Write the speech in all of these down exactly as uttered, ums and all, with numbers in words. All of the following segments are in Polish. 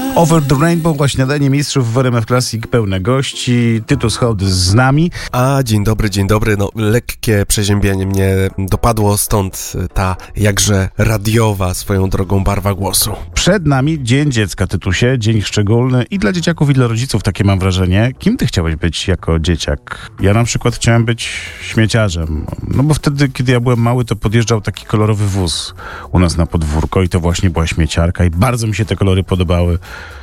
Over the Rainbow, śniadanie mistrzów w R M F Classic, pełne gości. Tytus Hołdys z nami. A, dzień dobry, dzień dobry. No, lekkie przeziębienie mnie dopadło, stąd ta jakże radiowa swoją drogą barwa głosu. Przed nami Dzień Dziecka, Tytusie, dzień szczególny i dla dzieciaków, i dla rodziców, takie mam wrażenie. Kim ty chciałeś być jako dzieciak? Ja na przykład chciałem być śmieciarzem. No bo wtedy, kiedy ja byłem mały, to podjeżdżał taki kolorowy wóz u nas na podwórko i to właśnie była śmieciarka i bardzo mi się te kolory podobały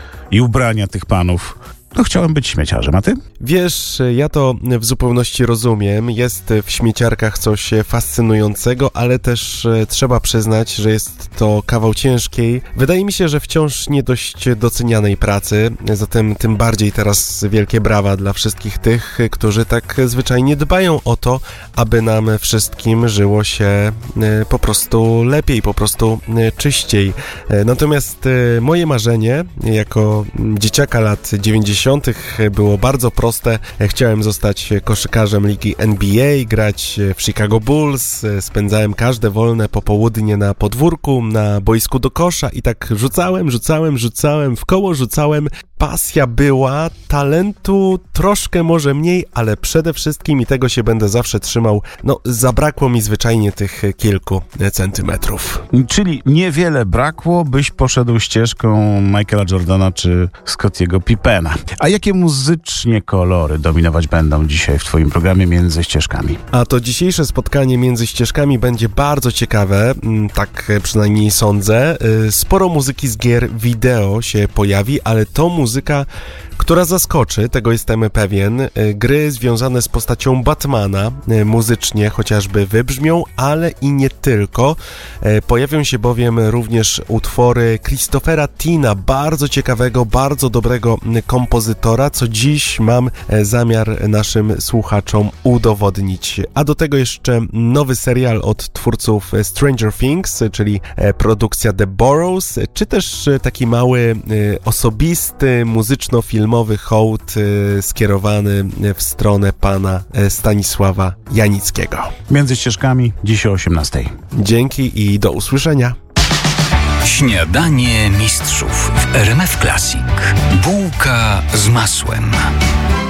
i ubrania tych panów. No chciałem być śmieciarzem, a ty? Wiesz, ja to w zupełności rozumiem. Jest w śmieciarkach coś fascynującego, ale też trzeba przyznać, że jest to kawał ciężkiej. Wydaje mi się, że wciąż nie dość docenianej pracy, zatem tym bardziej teraz wielkie brawa dla wszystkich tych, którzy tak zwyczajnie dbają o to, aby nam wszystkim żyło się po prostu lepiej, po prostu czyściej. Natomiast moje marzenie jako dzieciaka lat dziewięćdziesiątych było bardzo proste. Chciałem zostać koszykarzem ligi N B A, grać w Chicago Bulls. Spędzałem każde wolne popołudnie na podwórku, na boisku do kosza i tak rzucałem, rzucałem, rzucałem, w koło rzucałem. Pasja była, talentu troszkę może mniej, ale przede wszystkim, i tego się będę zawsze trzymał, no zabrakło mi zwyczajnie tych kilku centymetrów. Czyli niewiele brakło, byś poszedł ścieżką Michaela Jordana czy Scottiego Pippena. A jakie muzycznie kolory dominować będą dzisiaj w twoim programie Między Ścieżkami? A to dzisiejsze spotkanie Między Ścieżkami będzie bardzo ciekawe, tak przynajmniej sądzę. Sporo muzyki z gier wideo się pojawi, ale to muzyka, która zaskoczy, tego jestem pewien. Gry związane z postacią Batmana muzycznie chociażby wybrzmią, ale i nie tylko. Pojawią się bowiem również utwory Christophera Tina, bardzo ciekawego, bardzo dobrego kompozytora, co dziś mam zamiar naszym słuchaczom udowodnić. A do tego jeszcze nowy serial od twórców Stranger Things, czyli produkcja The Burrows, czy też taki mały, osobisty, muzyczno-filmowy hołd skierowany w stronę pana Stanisława Janickiego. Między Ścieżkami, dziś o osiemnastej. Dzięki i do usłyszenia. Śniadanie mistrzów w R M F Classic. Bułka z masłem.